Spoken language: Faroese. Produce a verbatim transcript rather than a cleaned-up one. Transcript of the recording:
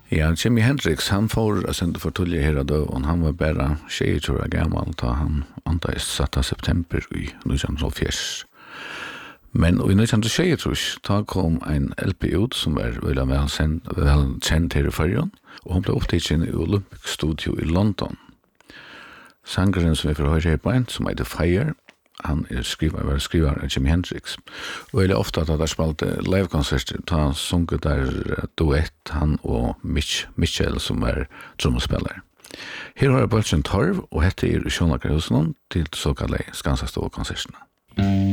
Ja, Jimi Hendrix, han får att sända för tulliga här då, och han var bara tjej tror jag gammal, ta han antas satta september i nittonhundrafjärde. Men i nittonhundratjugotjej tror jag, ta kom en L P ut som var väl väl känd, väl känd här i Färjön, och hon blev upptagen i Olympic Studio i London. Sangaren som vi får höra på en, som heter Fire, han är skrivare, var skrivare av Jimi Hendrix. Och det är ofta att det spalte livekonserter, ta sunget där duett, han och Mitch, Mitchell som är tromspelare. Här har jag Bölchen Torv, och hette är Sjönakarhusen till så kallade Skansastå-konserterna.